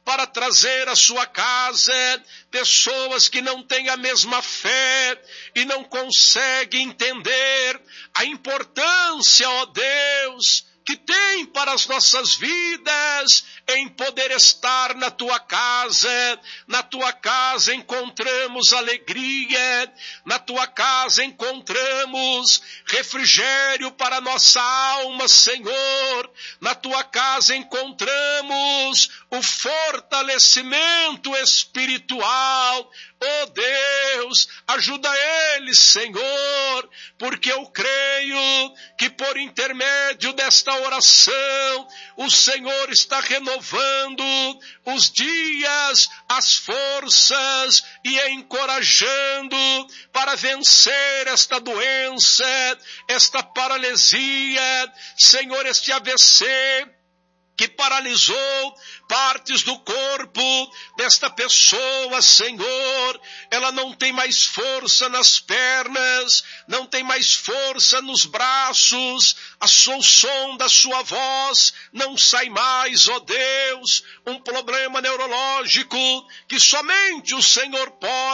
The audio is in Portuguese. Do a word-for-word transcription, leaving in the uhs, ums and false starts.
para trazer à sua casa pessoas que não têm a mesma fé e não conseguem entender a importância, ó Deus, que tem para as nossas vidas em poder estar na tua casa. Na tua casa encontramos alegria, na tua casa encontramos refrigério para a nossa alma, Senhor. Na tua casa encontramos o fortalecimento espiritual. Oh Deus, ajuda eles, Senhor, porque eu creio que por intermédio desta oração, o Senhor está renovando os dias, as forças e encorajando para vencer esta doença, esta paralisia, Senhor, este A V C, que paralisou partes do corpo desta pessoa, Senhor. Ela não tem mais força nas pernas, não tem mais força nos braços, o som da sua voz não sai mais, ó Deus. Um problema neurológico que somente o Senhor pode